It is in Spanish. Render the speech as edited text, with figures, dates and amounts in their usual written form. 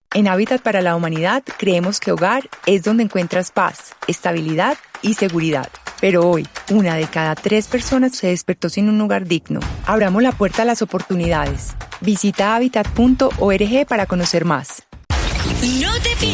En Hábitat para la Humanidad creemos que hogar es donde encuentras paz, estabilidad y seguridad. Pero hoy, 1 de cada 3 personas se despertó sin un lugar digno. Abramos la puerta a las oportunidades. Visita habitat.org para conocer más. No te